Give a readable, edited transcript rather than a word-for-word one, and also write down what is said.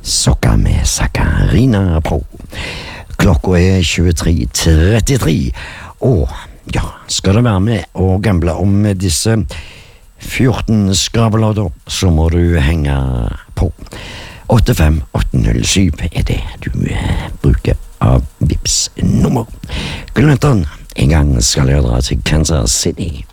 Sokka med Sakarina Pro. Klokka 23:33, og ja, skal du være med og gamble om disse 14 skrabelodder, så må du henge på. 85807 er det du bruker av Vips nummer. Gulventeren, en gang skal jeg dra til Kansas City.